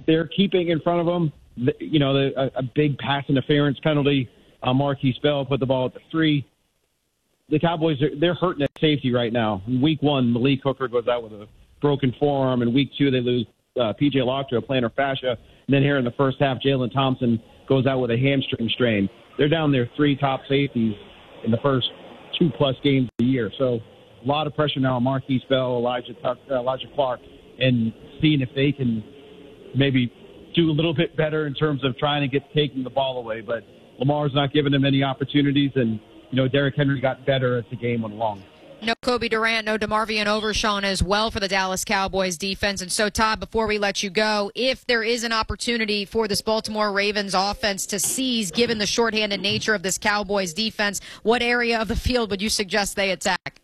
they're keeping in front of them. A big pass interference penalty. Marquise Bell put the ball at the 3. The Cowboys, they're hurting at safety right now. In week 1, Malik Hooker goes out with a broken forearm. In week 2, they lose P.J. Locke to a plantar fascia. And then here in the first half, Jalen Thompson goes out with a hamstring strain. They're down their 3 top safeties in the first 2+ games of the year. So a lot of pressure now on Marquise Bell, Elijah Clark, and seeing if they can maybe do a little bit better in terms of trying to taking the ball away. But Lamar's not giving them any opportunities, and Derrick Henry got better as the game went along. No Kobe Durant, no DeMarvion Overshawn as well for the Dallas Cowboys defense. And so, Todd, before we let you go, if there is an opportunity for this Baltimore Ravens offense to seize, given the shorthanded nature of this Cowboys defense, what area of the field would you suggest they attack?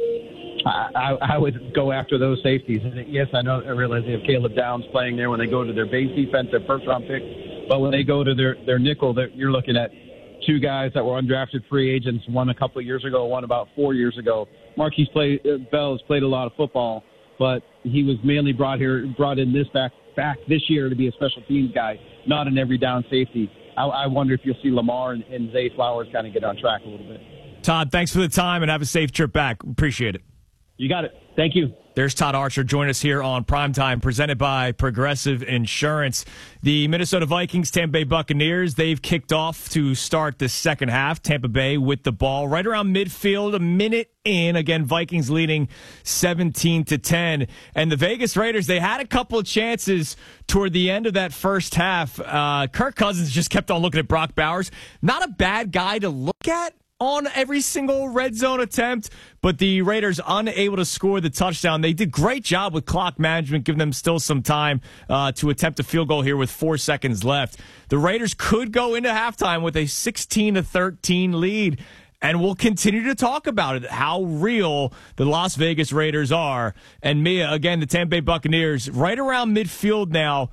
I would go after those safeties. Yes, I realize they have Caleb Downs playing there when they go to their base defense, their first-round pick. But when they go to their nickel, you're looking at 2 guys that were undrafted free agents, one a couple of years ago, one about 4 years ago. Marquise Bell has played a lot of football, but he was mainly brought in back this year to be a special teams guy, not an every down safety. I wonder if you'll see Lamar and Zay Flowers kind of get on track a little bit. Todd, thanks for the time and have a safe trip back. Appreciate it. You got it. Thank you. There's Todd Archer. Join us here on Primetime, presented by Progressive Insurance. The Minnesota Vikings, Tampa Bay Buccaneers, they've kicked off to start the second half. Tampa Bay with the ball right around midfield, a minute in. Again, Vikings leading 17-10. And the Vegas Raiders, they had a couple of chances toward the end of that first half. Kirk Cousins just kept on looking at Brock Bowers. Not a bad guy to look at on every single red zone attempt, but the Raiders unable to score the touchdown. They did great job with clock management, giving them still some time to attempt a field goal here with 4 seconds left. The Raiders could go into halftime with a 16-13 lead, and we'll continue to talk about it, how real the Las Vegas Raiders are. And Mia, again, the Tampa Bay Buccaneers, right around midfield now.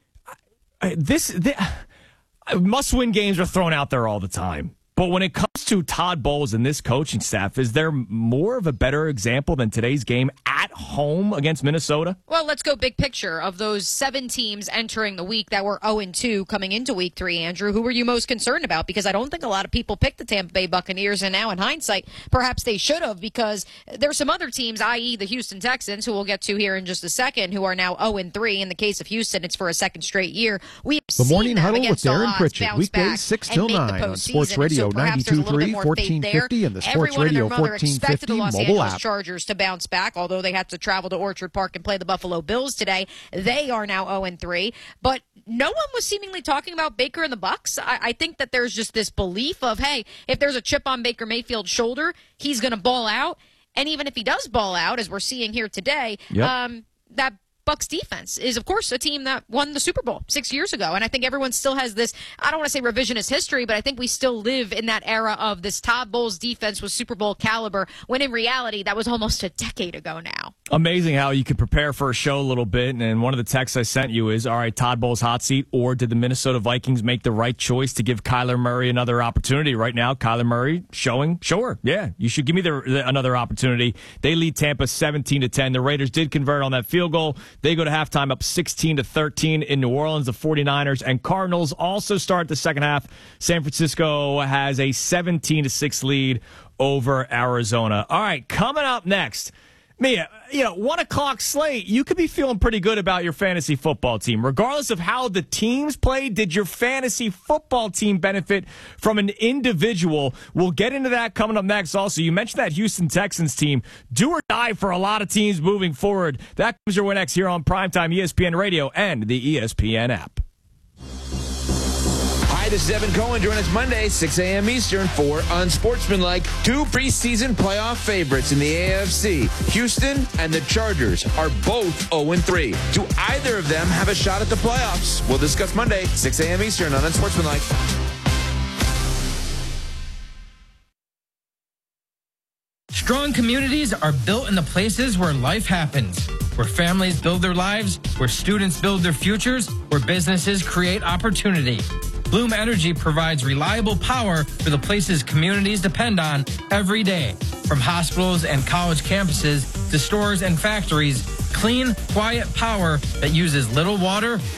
Must-win games are thrown out there all the time. But when it comes to Todd Bowles and this coaching staff, is there more of a better example than today's game at home against Minnesota? Well, let's go big picture. Of those 7 teams entering the week that were 0-2 coming into week 3, Andrew, who were you most concerned about? Because I don't think a lot of people picked the Tampa Bay Buccaneers, and now in hindsight, perhaps they should have, because there's some other teams, i.e. the Houston Texans, who we'll get to here in just a second, who are now 0-3. In the case of Houston, it's for a second straight year. We have the Morning Huddle with Darren Darren Pritchett, weekdays 6 till 9 on Sports Radio 92.3, 1450, and the Sports Radio 1450 Los mobile Angeles app. Chargers to bounce back, although they had to travel to Orchard Park and play the Buffalo Bills today. They are now 0-3, but no one was seemingly talking about Baker and the Bucs. I think that there's just this belief of, hey, if there's a chip on Baker Mayfield's shoulder, he's going to ball out. And even if he does ball out, as we're seeing here today, that Bucs defense is, of course, a team that won the Super Bowl 6 years ago. And I think everyone still has this, I don't want to say revisionist history, but I think we still live in that era of this Todd Bowles defense was Super Bowl caliber, when in reality, that was almost a decade ago now. Amazing how you could prepare for a show a little bit. And one of the texts I sent you is, all right, Todd Bowles hot seat, or did the Minnesota Vikings make the right choice to give Kyler Murray another opportunity? Right now, Kyler Murray showing, sure, yeah, you should give me another opportunity. They lead Tampa 17-10. The Raiders did convert on that field goal. They go to halftime up 16-13 in New Orleans. The 49ers and Cardinals also start the second half. San Francisco has a 17-6 lead over Arizona. All right, coming up next, Mia, 1 o'clock slate, you could be feeling pretty good about your fantasy football team. Regardless of how the teams played, did your fantasy football team benefit from an individual? We'll get into that coming up next. Also, you mentioned that Houston Texans team. Do or die for a lot of teams moving forward. That comes your way next here on Primetime ESPN Radio and the ESPN app. Hi, this is Evan Cohen. Join us Monday, 6 a.m. Eastern for Unsportsmanlike. 2 preseason playoff favorites in the AFC. Houston and the Chargers are both 0-3. Do either of them have a shot at the playoffs? We'll discuss Monday, 6 a.m. Eastern on Unsportsmanlike. Strong communities are built in the places where life happens, where families build their lives, where students build their futures, where businesses create opportunity. Bloom Energy provides reliable power for the places communities depend on every day. From hospitals and college campuses to stores and factories, clean, quiet power that uses little water